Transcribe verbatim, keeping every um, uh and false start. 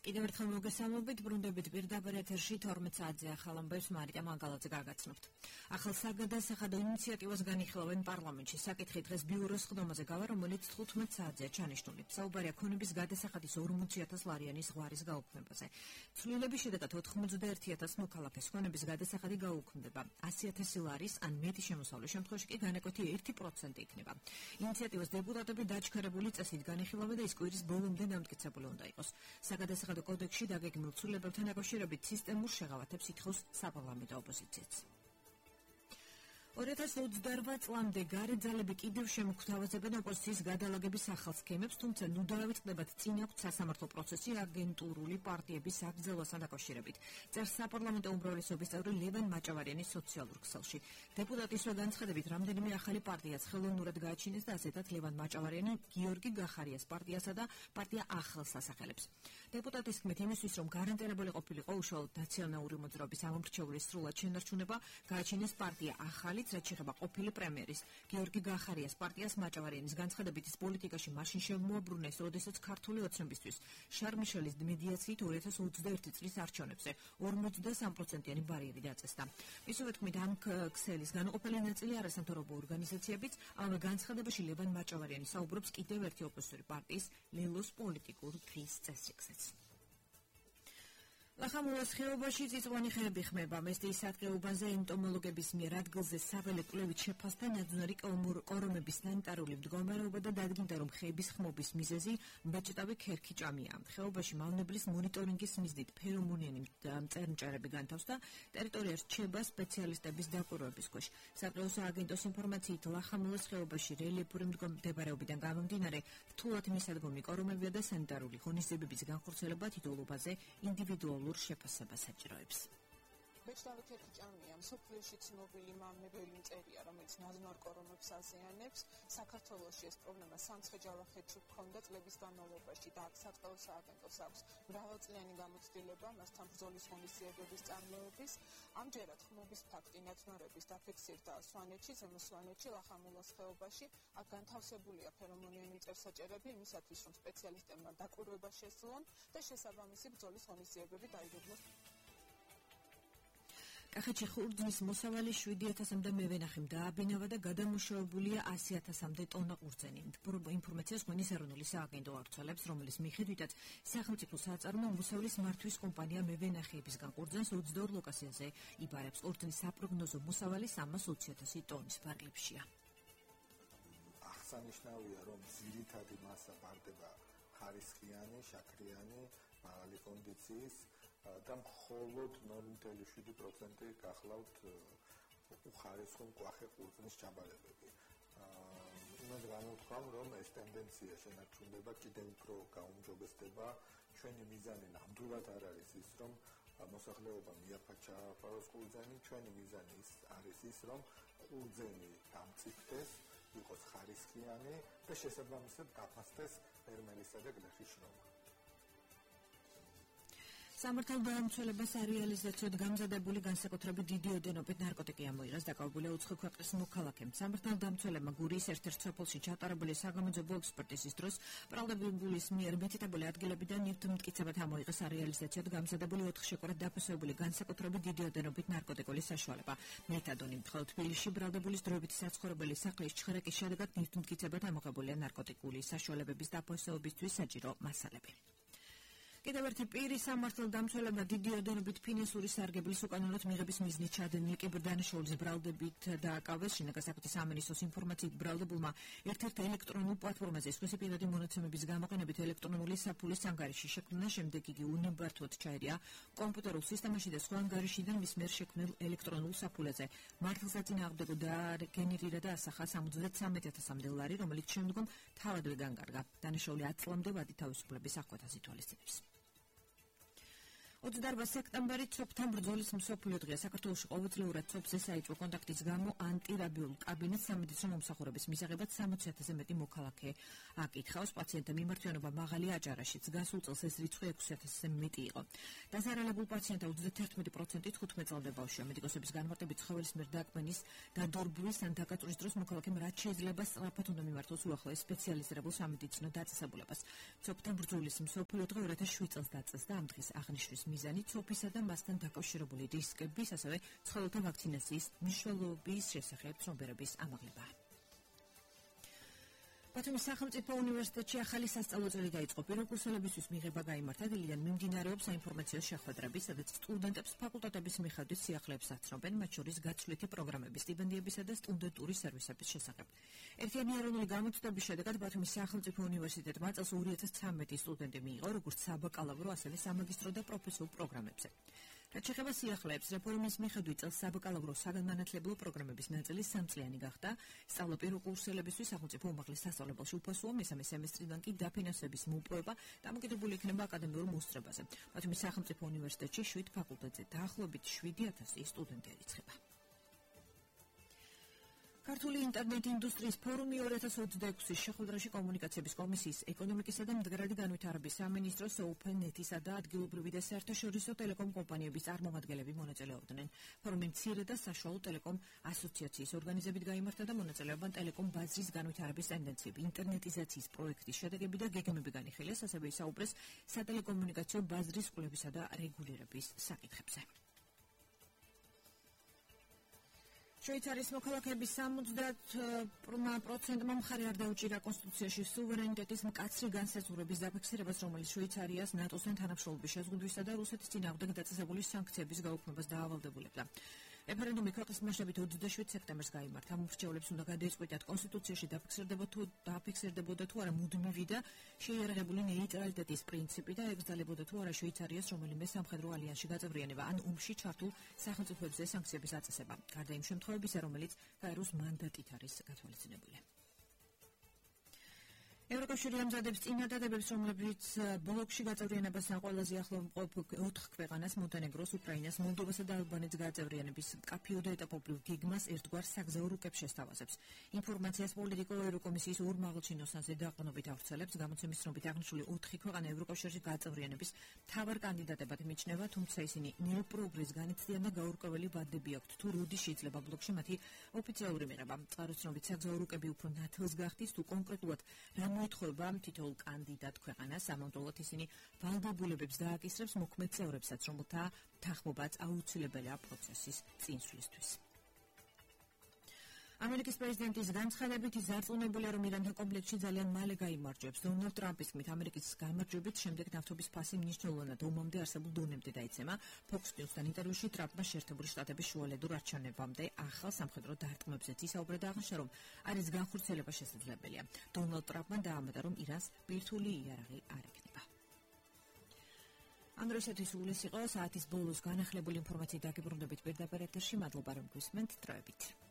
კიდევ ერთხელ მოგესალმებით, ბრუნდებით პირდაპირ ეთერში თორმეტ საათზე ახალ ამბებს მარიტა მანგალაძე გაგაცნობთ. ახალ საგადასახადო ინიციატივას განიხილავენ პარლამენტში. საკითხი დღეს ბიუროს ხდომაზე გავა, რომელიც თხუთმეტ საათზეა ჩანიშნული. საუბარია ქონების გადასახადის ორმოცი ათას ლარიანის ზღვარის გაუქმებაზე. ცვლილების შედეგად ოთხმოცდაერთი ათას მოქალაქეს ქონების გადასახადი გაუქმდება. ასი ათასი ლარის ან მეტი შემოსავლის შემთხვევაში კი განაკვეთი ერთი პროცენტი იქნება. ინიციატივას დეპუტატები დაჩქარებული წესით განიხილავენ და ის კვირის ბოლომდე დამტკიცებული უნდა იყოს. საგადასახადო კოდექსში დაგეგმილ ცვლილებებთან დაკავშირებით სისტემურ შეღავათებს ითხოვს საპარლამენტო ოპოზიციაც. ორი ათას ოცდაორ წლამდე გარე ძალები კიდევ შემოგთავაზებენ ოპოზიციის გადალაგების ახალ სქემებს, თუმცა ნუ დაავიწყდებათ წინ აქვთ სასამართლო პროცესი აგენტურული პარტიების აკრძალვასთან დაკავშირებით. წერს საპარლამენტო უმრავლესობის წევრი ლევან მაჭავარიანის სოციალურ ქსელში. დეპუტატისმა განცხადებით, რამდენიმე ახალი პარტიაც ხელოვნურად გააჩინეს და ასეთად ლევან მაჭავარიანი გიორგი გახარიას პარტიასა და პარტია ახალს ასახელებს. დეპუტატის თქმით, იმისთვის რომ გარანტირებული ყოფილიყო უშუალოდ ნაციონალური მოძრაობის ამომრჩევლის სრულად შენარჩუნება, გააჩინეს პარტია ახალი რაც შეეხება ყოფილი პრემიერის გიორგი გახარიას პარტიას მაჭავარიანის განცხადებით ის პოლიტიკაში მაშინ შემოაბრუნეს, როდესაც ქართული ოცნებისთვის შარლ მიშელის მედიაციით ორი ათას ოცდაერთი წლის არჩევნებზე ორმოცდასამი პროცენტიანი ბარიერი დაწესდა. მისივე თქმით, ამ ქსელის განუყოფელი ნაწილი არასამთავრობო ორგანიზაციებიც, ამავე განცხადებაში ლევან მაჭავარიანი საუბრობს კიდევ ერთი ოპოზიციური პარტიის ლელოს პოლიტიკურ ქრის წესრიგზეც. ლახამულის ხეობაში წიწვოვანი ხეები ხმება. მესტიის სადგეობაზე ენტომოლოგების მიერ ადგილზე საველე კვლევით შეფასდა ნაძვნარი კორომების სანიტარული მდგომარეობა და დადგინდა, რომ ხეების ხმობის მიზეზი მბეჭდავი ქერქიჭამია. ხეობაში მავნებლის მონიტორინგის მიზნით ფერომონიანი მწერმჭერები განთავსდა, ტერიტორია რჩება სპეციალისტების დაკვირვების ქვეშ. საკრეო სააგენტოს ინფორმაციით, ლახამულის ხეობაში რელიეფური მდებარეობიდან გამომდინარე, რთულად მისადგომი კორომებია და სანიტარული ღონისძიებების განხორციელება თითოეულობაზე ინდივიდუალურ შეფასებას საჭიროებს. მბეჭდავი ქერქიჭამია მსოფლიოში ცნობილი მავნებელი მწერია, რომელიც ნაძვნარ კორომებს აზიანებს. საქართველოში ეს პრობლემა სამცხე-ჯავახეთში ჰქონდა წლების განმავლობაში და აქ საწყლო სააგენტოს აქვს მრავალწლიანი გამოცდილება მასთან ბრძოლის ღონისძიებების წარმოების. ამჯერად ხმობის ფაქტი ნაძვნარების დაფიქსირდა სვანეთში, ზემო სვანეთში, ლახამულას ხეობაში. აქ განთავსებულია ფერომონიანი მწერსაჭერები იმისათვის, რომ სპეციალისტებმა დაკვირვება შესძლონ და შესაბამისი ბრძოლის ღონისძიებები დაიგეგმოს. კახეთში ხურძნის მოსავალი შვიდი ათასამდე მევენახემ დააბინავა და გადამუშავებულია ასი ათასამდე ტონა ყურძენი. ინფორმაციას ღვინის ეროვნული სააგენტო ავრცელებს, რომელიც მიხედვითაც სახელმწიფო საწარმო მოსავლის მართვის კომპანია მევენახეებისგან ყურძენს ოცდაორ ლოკაციაზე იბარებს. ყურძნის საპროგნოზო მოსავალი სამას ოცი ათასი ტონის ფარგლებშია. აღსანიშნავია, რომ ძირითადი მასა ბარდება ხარისხიანი, შაქრიანი, მაღალი კონდიციის და მხოლოდ ნული ნული შვიდი პროცენტი გახლავთ უხარისხო მკვახე ყურძნის ჩაბარებები. იმად განვთქვამ, რომ ეს ტენდენცია შენარჩუნდება, კიდევ უფრო გაუმჯობესდება. ჩვენი მიზანი ნამდვილად არ არის ის, რომ მოსახლეობამ მიაფაჩაოს ყურძენი, ჩვენი მიზანი ის არის ის, რომ ყურძენი დამწიფდეს, იყოს ხარისხიანი და შესაბამისად გაფასდეს ფერმერისა და გლეხის შრომა. სამართალდამცველებას სარეალიზაციოდ გამზადებული განსაკუთრებით დიდი ოდენობით ნარკოტიკი ამოიღეს დაკავებული უცხო ქვეყნის მოქალაქემ. სამართალდამცველებმა გურიის ერთ-ერთ სოფელში ჩატარებული საგამოძიებო ექსპერტიზის დროს ბრალდებულის მიერ მითითებული ადგილებიდან ნივთმტკიცებად ამოიღეს სარეალიზაციოდ გამზადებული ოთხ შეკვერად დაფასებული განსაკუთრებით დიდი ოდენობით ნარკოტიკული საშუალება. მეთადონი. მხოლოდ თბილისში ბრალდებულის დროებითი საცხოვრებელი სახლის ჩხრეკის შედეგად ნივთმტკიცებად ამოღებულია ნარკოტიკული საშუალებების დაფასებისთვის საჭირო მასალები. კიდევ ერთი პირი სამართალდამცველებმა დიდი ოდენობით ფინანსური სარგებლის უკანონოდ მიღების მიზნით ჩადენილი კიბერდანაშაულის ბრალდებით დააკავეს. შინაგან საქმეთა სამინისტროს ინფორმაციით ბრალდებულმა ერთ-ერთ ელექტრონულ პლატფორმაზე სხვისი პირადი მონაცემების გამოყენებით ელექტრონული საფულის ანგარიში შექმნა, შემდეგ იგი უნებართვოდ ჩაერია კომპიუტერულ სისტემაში და სხვა ანგარიშიდან მის მიერ შექმნილ ელექტრონულ საფულაზე. მართლსაწინააღმდეგო დააგენერირა და ასახა სამოცდათრამეტ ათასამდე ლარი, რომელიც შემდგომ თავადვე განკარგა. დანაშაული ათ წლამდე ვადი თავისუფლების აღკვეთას ითვალისწინებს. ოცდაორ სექტემბერი ცოფთან ბრძოლის მსოფლიო დღეა. საქართველოში ყოველწლიურად ცოფზე საიწვო კონტაქტის გამო ანტირაბიულ კაბინეტს სამედიცინო მომსახურების მისაღებად სამოცი ათასზე მეტი მოქალაქე აკითხავს. პაციენტთა მიმართვიანობა მაღალი აჭარაშიც. გასულ წელს ეს რიცხვი ექვსი ათასზე მეტი იყო. დაზარალებულ პაციენტთა ოცდათერთმეტი პროცენტი თხუთმეტ წლამდე ბავშვია. მედიკოსების განმარტებით ცხოველის მიერ დაკმენის, დადორბვის ან დაკაწვის დროს მოქალაქემ რაც შეიძლება სწრაფად უნდა მიმართოს უახლოეს სპეციალიზირებულ სამედიცინო დაწესებულებას. ცოფთან ბრძოლის მსოფლიო დღე ორი ათას შვიდ წელს დაწესდა. ამ დღის აღნიშვნის მიზანი ცოფისა და მასთან დაკავშირებული რისკების, ასევე ცხოველთა ვაქცინაციის მნიშვნელობის შესახებ ცნობიერების ამაღლებაა. ბათუმის სახელმწიფო უნივერსიტეტში ახალი სასწავლო წელი დაიწყო. პირველკურსელებისთვის მიღება გაიმართა. დილიდან მიმდინარეობს საინფორმაციო შეხვედრები, სადაც სტუდენტებს ფაკულტეტების მიხედვით სიახლეებს აცნობენ, მათ შორის გაცვლითი პროგრამების, სტიპენდიებისა და სტუდენტური სერვისების შესახებ. ერთიანი ეროვნული გამოცდების შედეგად ბათუმის სახელმწიფო უნივერსიტეტმა წელს ორი ათას ცხრამეტი სტუდენტი მიიღო, როგორც საბაკალავრო, ასევე სამაგისტრო და პროფესიულ პროგრამებზე. რაც შეეხება სიახლეებს, რეფორმის მიხედვით წელს საბაკალავრო საგანმანათლებლო პროგრამების ნაწილი სამწლიანი გახდა. სწავლა პირველკურსელებისთვის სახელმწიფო უმაღლეს სასწავლებელში უფასოა, მესამე სემესტრიდან კი დაფინანსების მოპოვება დამოკიდებული იქნება აკადემიურ მოსწრებაზე. ბათუმის სახელმწიფო უნივერსიტეტში შვიდ ფაკულტეტზე დაახლოებით შვიდი ათასი სტუდენტი ერიცხება. ქართული ინტერნეტ ინდუსტრიის ფორუმი ორი ათას ოცდაექვსის შეხვედრაში კომუნიკაციების კომისიის, ეკონომიკისა და მდგრადი განვითარების სამინისტროს, ოფენეტისა და ადგილობრივი და საერთაშორისო ტელეკომ კომპანიების წარმომადგენლები მონაწილეობდნენ. ფორუმი მცირე და საშუალო ტელეკომ ასოციაციის ორგანიზებით გაიმართა და მონაწილეობდნენ ტელეკომ ბაზრის განვითარების ტენდენციები, ინტერნეტიზაციის პროექტის შედეგები და გეგმები განიხილეს, ასევე ისაუბრეს სატელეკომუნიკაციო ბაზრის კვლევისა და რეგულირების საკითხებზე. შვეიცარიის მოქალაქეების სამოცდაათ პროცენტმა მხარი არ დაუჭირა კონსტიტუციაში სუვერენიტეტის მკაცრი განსაზღვრების დაფიქსირებას, რომელიც შვეიცარიას ნატოსთან თანამშრომლობის შეზღუდვისა და რუსეთის წინააღმდეგ დაწესებული სანქციების გაუქმებას დაავალდებულებდა. რეფერენდუმი ქვეყნის მასშტაბით ოცდაშვიდ სექტემბერს გაიმართა. მომხრეჩეულებს უნდა გადაეწყვიტათ კონსტიტუციაში დაფიქსირდებოდა თუ არა მუდმივი და შეიარაღებული ნეიტრალიტეტის პრინციპი და ეკრძალებოდა თუ არა შვეიცარიას რომელიმე სამხედრო ალიანსში გაწევრიანება ან ომში ჩართულ სახელმწიფოებზე სანქციების აწესება. გარდა იმ შემთხვევებისა, რომელიც გაეროს მანდატით არის გათვალისწინებული. ევროკავშირი ამზადებს წინადადებებს, რომლებიც ბლოკში გაწევრიანებასთან ყველაზე ახლო მყოფ ოთხ ქვეყანას, მონტენეგროს, უკრაინას, მოლდოვასა და ალბანეთს გაწევრიანების მკაფიო და ეტაპობრივ გეგმას ერთგვარ საგზაო რუკებს შესთავაზებს. ინფორმაციას პოლიტიკო ევროკომისიის ორ მაღალჩინოსანზე დაყრდნობით ავრცელებს. გამოცემის ცნობით აღნიშნული ოთხი ქვეყანა ევროკავშირში გაწევრიანების მთავარ კანდიდატებად მიიჩნევა, თუმცა ისინი ნელ პროგრესს განიცდიან და გაურკვეველი ვადები აქვთ, თუ როდის შეიძლება ბლოკში მათი ოფიციალური მიღება. წყაროცნობით საგზაო რუკები უფრო ნათელს გახდის, თუ კონკრეტულად რა მოითხოვება თითოეულ კანდიდატ ქვეყანას. ამავდროულად ისინი ვალდებულებებს დააკისრებს მოქმედ წევრებსაც, რომელთა თანხმობაც აუცილებელია პროცესის წინსვლისთვის. ამერიკის პრეზიდენტის განცხადებით ზარწმუნებულია, რომ ირანთან კონფლიქტში ძალიან მალე გაიმარჯვებს. დონალდ ტრამპის თქმით, ამერიკის გამარჯვებით შემდეგ ნავთობის ფასი მნიშვნელოვნად ომამდე არსებულ დონემდე დაიცემა. Fox News-თან ინტერვიუში ტრამპმა შეერთებული შტატების შუალედურ არჩევნებამდე ახალ სამხედრო დარტყმებზეც ისაუბრა და აღნიშნა, რომ არის განხორციელება შესაძლებელია. დონალდ ტრამპმა დაამატა, რომ ირანს ბირთვული იარაღი არ ექნება. ამ დროისათვის ულის იყო საათის ბოლოს განახლებული ინფორმაციით დაგიბრუნდებით პირდაპირ ეთერში. მადლობა, რომ გვისმენთ. დროებით.